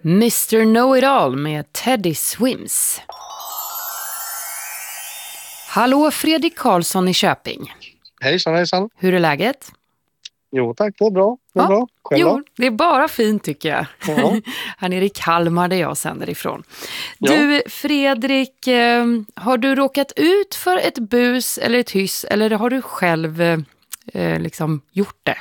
Mr. Know-It-All med Teddy Swims. Hallå, Fredrik Karlsson i Köping. Hejsan, hejsan. Hur är läget? Jo tack, det är bra. Det är bra. Jo, det är bara fint tycker jag. Ja. Här nere i Kalmar där jag sänder ifrån. Ja. Du, Fredrik, har du råkat ut för ett bus eller ett hyss eller har du själv liksom gjort det?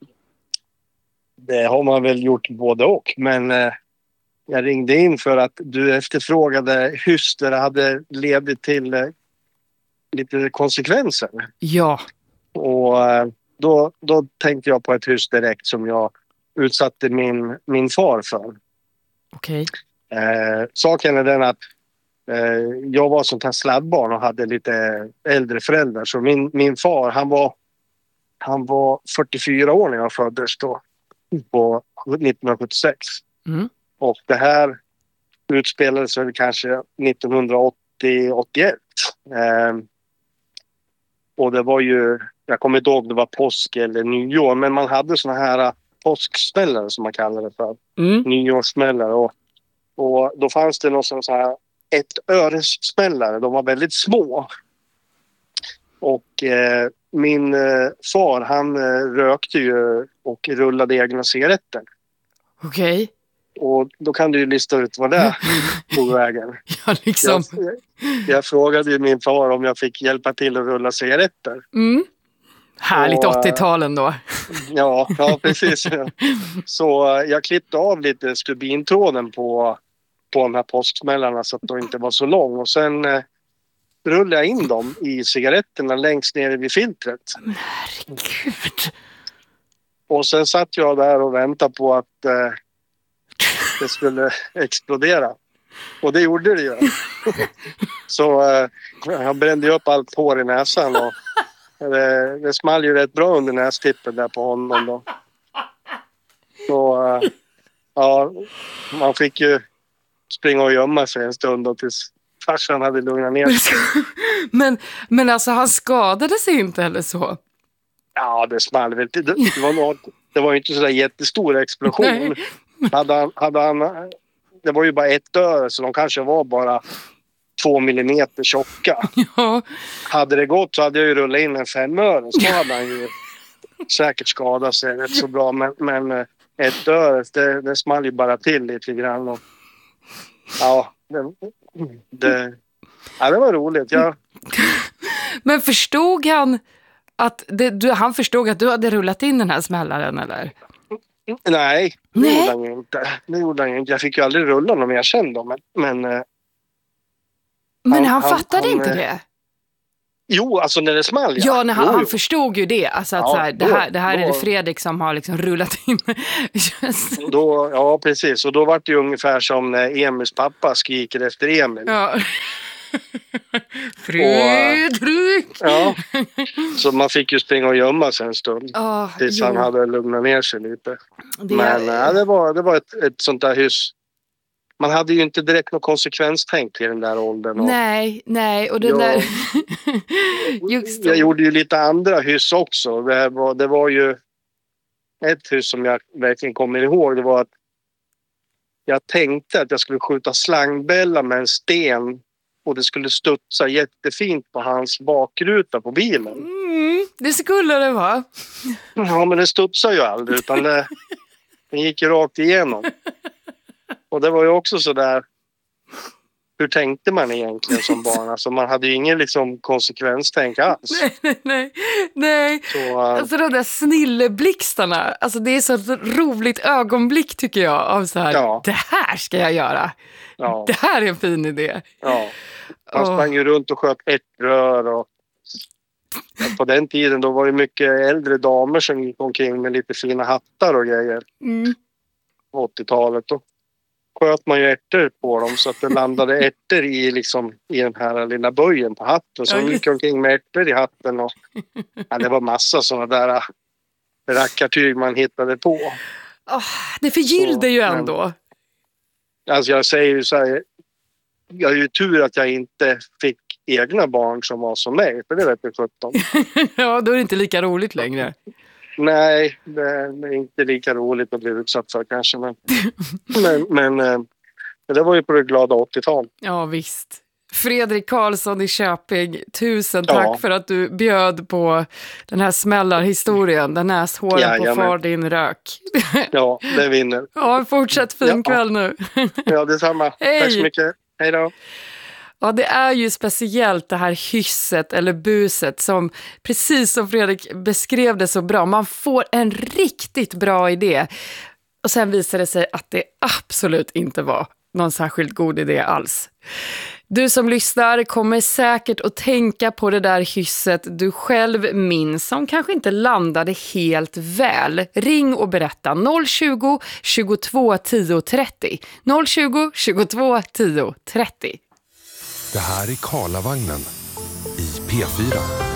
Det har man väl gjort både och, men jag ringde in för att du efterfrågade hyss där det hade ledit till lite konsekvenser. Ja. Och då tänkte jag på ett hyss direkt som jag utsatte min far för. Okej. Saken är den att jag var sånt här sladdbarn och hade lite äldre föräldrar. Så min far, han var 44 år när jag föddes då, på 1976. Mm. Och det här utspelades väl kanske 1980-81. Och det var ju, jag kommer inte ihåg om det var påsk eller nyår, men man hade såna här påsksmällare som man kallar det för. Nyårssmällare. Och då fanns det någon sån här 1-öressmällare. De var väldigt små. Och min far, han rökte ju och rullade egna cigaretter. Okej. Och då kan du ju lista ut vad det är på vägen. Ja, liksom. Jag frågade ju min far om jag fick hjälpa till att rulla cigaretter. Mm. Härligt 80-talen då. Ja, precis. Så jag klippte av lite stubintråden på de här påsksmällarna så att de inte var så lång. Och sen rullade jag in dem i cigaretterna längst ner vid filtret. Herregud. Och sen satt jag där och väntade på att det skulle explodera. Och det gjorde det ju. Så jag brände upp allt hår i näsan och det small ju rätt bra under nästippen där på honom då. Så ja, man fick ju springa och gömma sig en stund då tills farsan hade lugnat ner sig. Men alltså han skadade sig inte eller så? Ja, det small väl. Det var ju inte så där jättestor explosion. Nej. Hade han, det var ju bara 1 öre så de kanske var bara 2 millimeter tjocka. Ja. Hade det gått så hade jag ju rullat in en 5 öre så hade han ju säkert skadat sig rätt så bra. Men 1 öre, det small ju bara till lite grann. Och, ja, det var roligt. Men förstod han att han förstod att du hade rullat in den här smällaren eller? Nej, det gjorde han ju inte. Jag fick ju aldrig rulla någon mer sen då. Men han fattade inte det? Jo, alltså när det small. Ja, när han förstod ju det. Alltså att ja, så här, det här är det Fredrik som har liksom rullat in. Då, ja, precis. Och då var det ju ungefär som när Emils pappa skriker efter Emil. Ja. Fredrik! Ja, så man fick ju springa och gömma sig en stund. Tills han hade lugnat ner sig lite. Men det var ett sånt där hyss. Man hade ju inte direkt något konsekvenstänk i den där åldern. Nej. Och den där... Just jag gjorde ju lite andra hyss också. Det var ju ett hyss som jag verkligen kommer ihåg. Det var att jag tänkte att jag skulle skjuta slangbälla med en sten. Och det skulle studsa jättefint på hans bakruta på bilen. Det skulle det vara. Ja, men det studsade ju aldrig utan den gick ju rakt igenom. Och det var ju också så där, hur tänkte man egentligen som barn? Alltså man hade ju ingen liksom konsekvenstänk alls. Nej. Så, alltså de där snilleblixtarna, alltså det är så ett roligt ögonblick tycker jag av så här, det här ska jag göra. Ja. Det här är en fin idé. Ja, man sprang ju runt och sköt ärtrör och på den tiden då var det mycket äldre damer som gick omkring med lite fina hattar och grejer. På 80-talet då sköt man ju ärtor på dem så att det landade ärtor i den här lilla böjen på hatten. Så de gick omkring med ärtor i hatten och det var massa sådana där rackartyg man hittade på. Det förgyllde ju ändå. Alltså jag säger ju så här, jag är ju tur att jag inte fick egna barn som var som mig, för det vet jag 17. Ja, då är det inte lika roligt längre. Nej, det är inte lika roligt att bli utsatt för kanske. Men det var ju på det glada 80-tal. Ja, visst. Fredrik Karlsson i Köping, tusen tack för att du bjöd på den här smällarhistorien, den näshåren på far din rök. Ja, det vinner. Ja, fortsätt fin kväll nu. Ja, detsamma. Hej. Tack så mycket. Hej då. Ja, det är ju speciellt det här hysset eller buset som, precis som Fredrik beskrev det så bra, man får en riktigt bra idé. Och sen visar det sig att det absolut inte var någon särskilt god idé alls. Du som lyssnar kommer säkert att tänka på det där hysset du själv minns som kanske inte landade helt väl. Ring och berätta 020 22 10 30. 020 22 10 30. Det här är Karlavagnen i P4.